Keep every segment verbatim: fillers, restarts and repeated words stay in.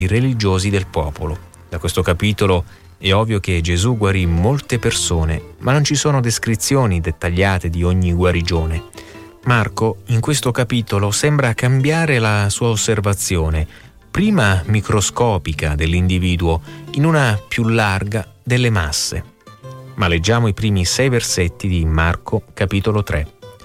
i religiosi del popolo. Da questo capitolo è ovvio che Gesù guarì molte persone, ma non ci sono descrizioni dettagliate di ogni guarigione. Marco, in questo capitolo, sembra cambiare la sua osservazione, prima microscopica dell'individuo, in una più larga delle masse. Ma leggiamo i primi sei versetti di Marco, capitolo tre.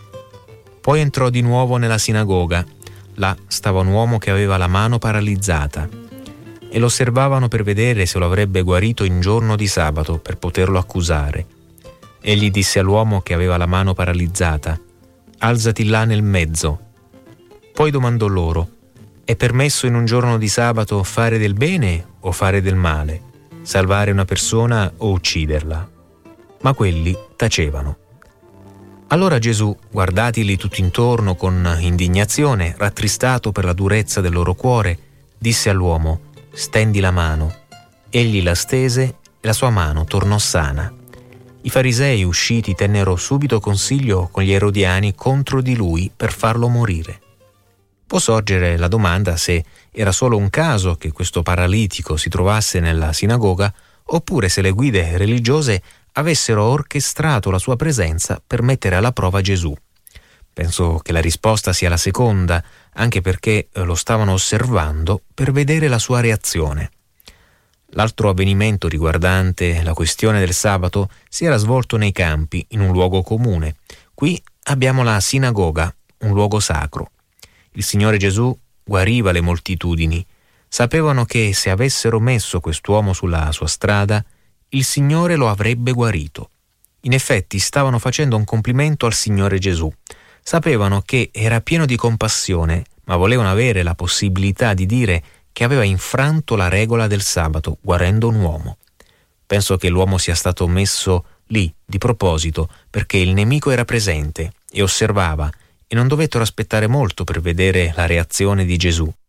Poi entrò di nuovo nella sinagoga. Là stava un uomo che aveva la mano paralizzata, e lo osservavano per vedere se lo avrebbe guarito in giorno di sabato, per poterlo accusare. Egli disse all'uomo che aveva la mano paralizzata: alzati là nel mezzo. Poi domandò loro: è permesso in un giorno di sabato fare del bene o fare del male, salvare una persona o ucciderla? Ma quelli tacevano. Allora Gesù, guardatili tutti intorno con indignazione, rattristato per la durezza del loro cuore, disse all'uomo: stendi la mano. Egli la stese e la sua mano tornò sana. I farisei usciti tennero subito consiglio con gli erodiani contro di lui per farlo morire. Può sorgere la domanda se era solo un caso che questo paralitico si trovasse nella sinagoga, oppure se le guide religiose avessero orchestrato la sua presenza per mettere alla prova Gesù. Penso che la risposta sia la seconda, anche perché lo stavano osservando per vedere la sua reazione. L'altro avvenimento riguardante la questione del sabato si era svolto nei campi, in un luogo comune. Qui abbiamo la sinagoga, un luogo sacro. Il Signore Gesù guariva le moltitudini. Sapevano che se avessero messo quest'uomo sulla sua strada, il Signore lo avrebbe guarito. In effetti stavano facendo un complimento al Signore Gesù. Sapevano che era pieno di compassione, ma volevano avere la possibilità di dire che aveva infranto la regola del sabato, guarendo un uomo. Penso che l'uomo sia stato messo lì di proposito, perché il nemico era presente e osservava, e non dovettero aspettare molto per vedere la reazione di Gesù.